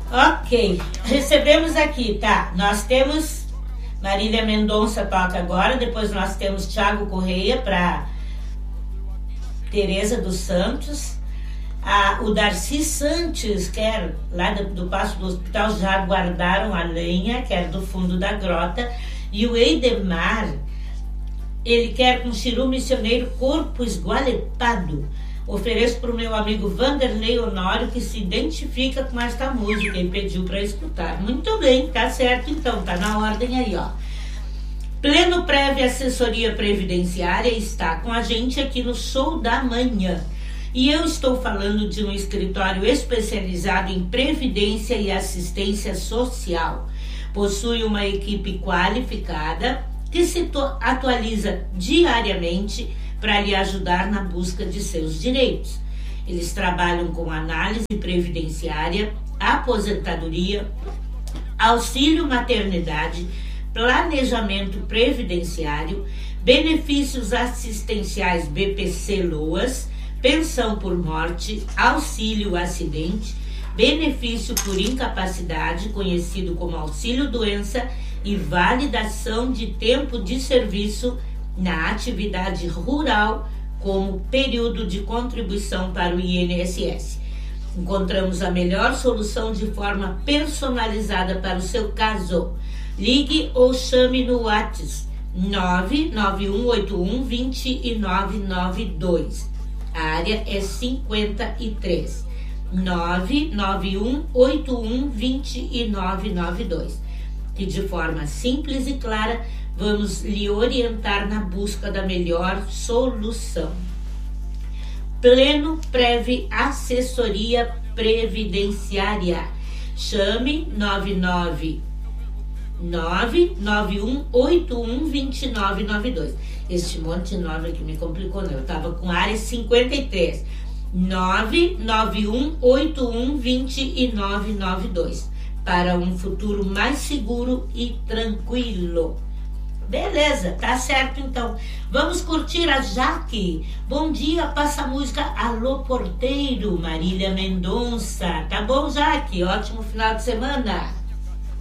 Ok, recebemos aqui, tá? Nós temos Marília Mendonça toca agora, depois nós temos Thiago Correia para Tereza dos Santos, o Darcy Santos, que é lá do Passo do Hospital, já guardaram a lenha, que é do fundo da grota, e o Eidemar, ele quer com Chiru Missioneiro Corpo Esgualepado. Ofereço para o meu amigo Vanderlei Honório, que se identifica com esta música e pediu para escutar. Muito bem, tá certo então, tá na ordem aí, ó. Pleno Prévia Assessoria Previdenciária está com a gente aqui no Show da Manhã. E eu estou falando de um escritório especializado em previdência e assistência social. Possui uma equipe qualificada que se atualiza diariamente para lhe ajudar na busca de seus direitos. Eles trabalham com análise previdenciária, aposentadoria, auxílio maternidade, planejamento previdenciário, benefícios assistenciais BPC-LOAS, pensão por morte, auxílio acidente, benefício por incapacidade, conhecido como auxílio-doença, e validação de tempo de serviço na atividade rural como período de contribuição para o INSS. Encontramos a melhor solução de forma personalizada para o seu caso. Ligue ou chame no WhatsApp 991812992. A área é 53. 991812992. E de forma simples e clara, vamos lhe orientar na busca da melhor solução. Pleno Prev Assessoria Previdenciária. Chame 991812992. Este monte de 9 aqui me complicou, né? Eu estava com área 53. 991812992. Para um futuro mais seguro e tranquilo. Beleza, tá certo então. Vamos curtir a Jaque. Bom dia, passa a música Alô Porteiro, Marília Mendonça. Tá bom, Jaque? Ótimo final de semana.